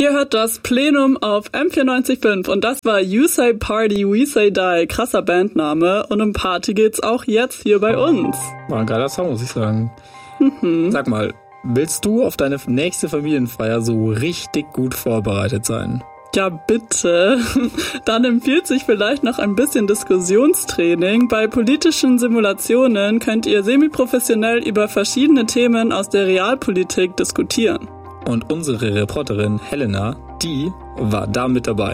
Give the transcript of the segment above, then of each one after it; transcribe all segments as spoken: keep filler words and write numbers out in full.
Ihr hört das Plenum auf M vierundneunzig Komma fünf und das war You Say Party, We Say Die, krasser Bandname und um Party geht's auch jetzt hier bei uns. War ein geiler Song, muss ich sagen. Mhm. Sag mal, willst du auf deine nächste Familienfeier so richtig gut vorbereitet sein? Ja, bitte. Dann empfiehlt sich vielleicht noch ein bisschen Diskussionstraining. Bei politischen Simulationen könnt ihr semi-professionell über verschiedene Themen aus der Realpolitik diskutieren. Und unsere Reporterin Helena, die war da mit dabei.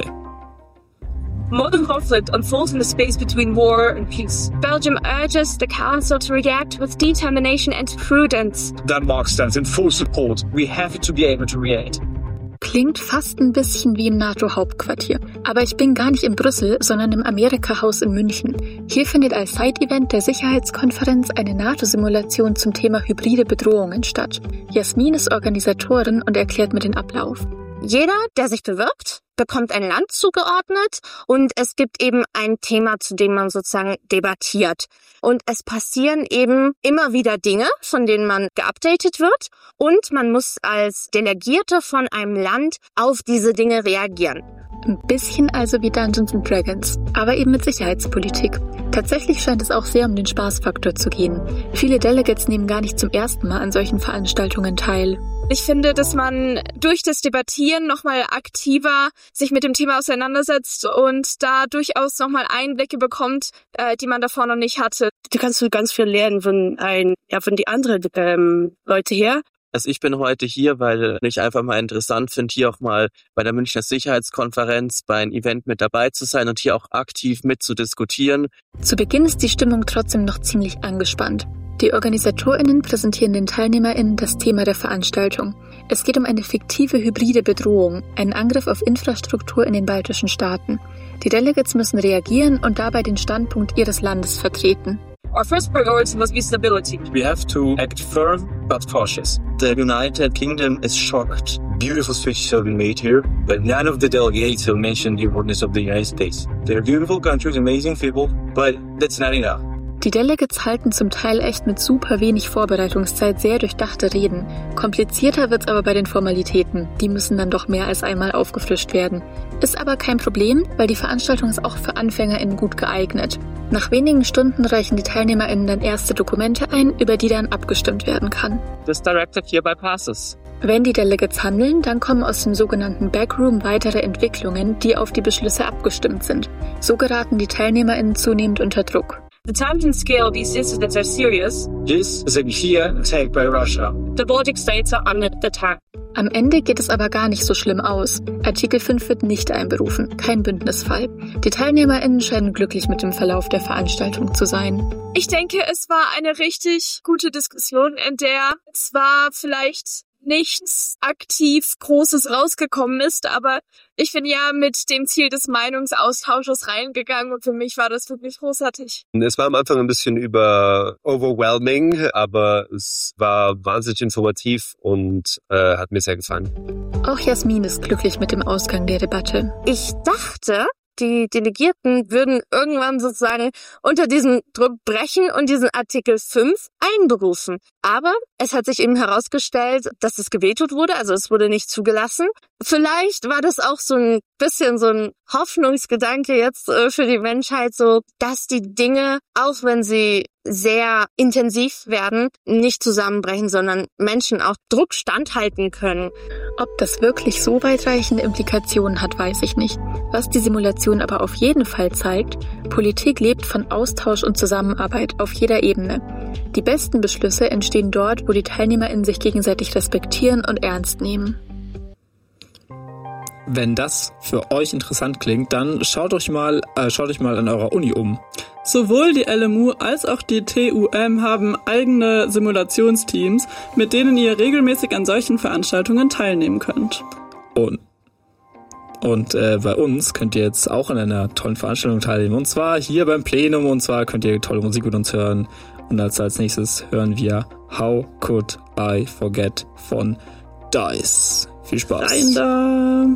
Modern conflict unfolds in the space between war and peace. Belgium urges the Council to react with determination and prudence. Denmark stands in full support. We have to be able to react. Klingt fast ein bisschen wie im NATO-Hauptquartier. Aber ich bin gar nicht in Brüssel, sondern im Amerika-Haus in München. Hier findet als Side-Event der Sicherheitskonferenz eine NATO-Simulation zum Thema hybride Bedrohungen statt. Jasmin ist Organisatorin und erklärt mir den Ablauf. Jeder, der sich bewirbt, bekommt ein Land zugeordnet und es gibt eben ein Thema, zu dem man sozusagen debattiert. Und es passieren eben immer wieder Dinge, von denen man geupdatet wird und man muss als Delegierte von einem Land auf diese Dinge reagieren. Ein bisschen also wie Dungeons and Dragons, aber eben mit Sicherheitspolitik. Tatsächlich scheint es auch sehr um den Spaßfaktor zu gehen. Viele Delegates nehmen gar nicht zum ersten Mal an solchen Veranstaltungen teil. Ich finde, dass man durch das Debattieren nochmal aktiver sich mit dem Thema auseinandersetzt und da durchaus nochmal Einblicke bekommt, äh, die man davor noch nicht hatte. Du kannst du ganz viel lernen von ein, ja, von die anderen ähm, Leute hier. Also ich bin heute hier, weil ich einfach mal interessant finde, hier auch mal bei der Münchner Sicherheitskonferenz bei einem Event mit dabei zu sein und hier auch aktiv mit zu diskutieren. Zu Beginn ist die Stimmung trotzdem noch ziemlich angespannt. Die OrganisatorInnen präsentieren den TeilnehmerInnen das Thema der Veranstaltung. Es geht um eine fiktive hybride Bedrohung, einen Angriff auf Infrastruktur in den baltischen Staaten. Die Delegates müssen reagieren und dabei den Standpunkt ihres Landes vertreten. Our first priority must be stability. We have to act firm but cautious. The United Kingdom is shocked. Beautiful speeches have been made here, but none of the delegates have mentioned the importance of the United States. They're beautiful countries, amazing people, but that's not enough. Die Delegates halten zum Teil echt mit super wenig Vorbereitungszeit sehr durchdachte Reden. Komplizierter wird's aber bei den Formalitäten. Die müssen dann doch mehr als einmal aufgefrischt werden. Ist aber kein Problem, weil die Veranstaltung ist auch für AnfängerInnen gut geeignet. Nach wenigen Stunden reichen die TeilnehmerInnen dann erste Dokumente ein, über die dann abgestimmt werden kann. This directive hereby passes. Wenn die Delegates handeln, dann kommen aus dem sogenannten Backroom weitere Entwicklungen, die auf die Beschlüsse abgestimmt sind. So geraten die TeilnehmerInnen zunehmend unter Druck. The time and scale of these incidents are serious. This is a clear attack by Russia. The Baltic states are under attack. Am Ende geht es aber gar nicht so schlimm aus. Artikel fünf wird nicht einberufen, kein Bündnisfall. Die TeilnehmerInnen scheinen glücklich mit dem Verlauf der Veranstaltung zu sein. Ich denke, es war eine richtig gute Diskussion, in der zwar vielleicht nichts aktiv Großes rausgekommen ist, aber ich bin ja mit dem Ziel des Meinungsaustausches reingegangen und für mich war das wirklich großartig. Es war am Anfang ein bisschen über overwhelming, aber es war wahnsinnig informativ und äh, hat mir sehr gefallen. Auch Jasmin ist glücklich mit dem Ausgang der Debatte. Ich dachte, die Delegierten würden irgendwann sozusagen unter diesem Druck brechen und diesen Artikel fünf einberufen. Aber es hat sich eben herausgestellt, dass es gewetet wurde, also es wurde nicht zugelassen. Vielleicht war das auch so ein bisschen so ein Hoffnungsgedanke jetzt äh, für die Menschheit, so dass die Dinge, auch wenn sie sehr intensiv werden, nicht zusammenbrechen, sondern Menschen auch Druck standhalten können. Ob das wirklich so weitreichende Implikationen hat, weiß ich nicht. Was die Simulation aber auf jeden Fall zeigt, Politik lebt von Austausch und Zusammenarbeit auf jeder Ebene. Die besten Beschlüsse entstehen dort, wo die TeilnehmerInnen sich gegenseitig respektieren und ernst nehmen. Wenn das für euch interessant klingt, dann schaut euch mal, äh, schaut euch mal an eurer Uni um. Sowohl die L M U als auch die T U M haben eigene Simulationsteams, mit denen ihr regelmäßig an solchen Veranstaltungen teilnehmen könnt. Und, und äh, bei uns könnt ihr jetzt auch an einer tollen Veranstaltung teilnehmen. Und zwar hier beim Plenum. Und zwar könnt ihr tolle Musik mit uns hören. Und als, als nächstes hören wir How Could I Forget von Dice. Viel Spaß. Rein da!